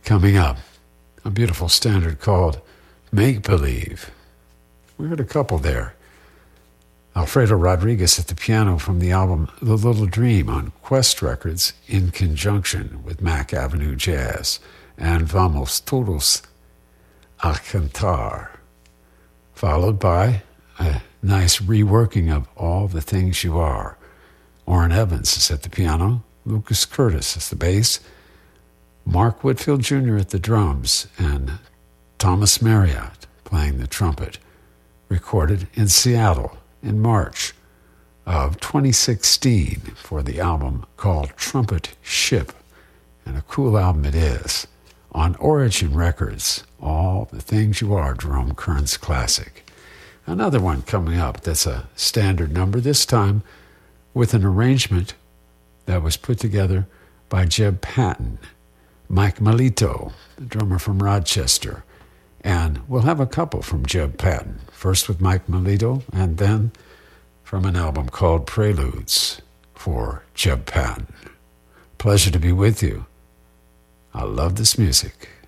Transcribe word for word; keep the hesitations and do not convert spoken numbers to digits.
Coming up, a beautiful standard called Make Believe. We heard a couple there. Alfredo Rodriguez at the piano from the album The Little Dream on Quest Records in conjunction with Mack Avenue Jazz, and Vamos Todos a Cantar, followed by a nice reworking of All the Things You Are. Orrin Evans is at the piano, Lucas Curtis is the bass, Mark Whitfield Junior at the drums, and Thomas Marriott playing the trumpet, recorded in Seattle in March of twenty sixteen for the album called Trumpet Ship, and a cool album it is. On Origin Records, All the Things You Are, Jerome Kern's classic. Another one coming up that's a standard number, this time with an arrangement that was put together by Jeb Patton, Mike Melito, the drummer from Rochester. And we'll have a couple from Jeb Patton, first with Mike Melito, and then from an album called Preludes for Jeb Patton. Pleasure to be with you. I love this music.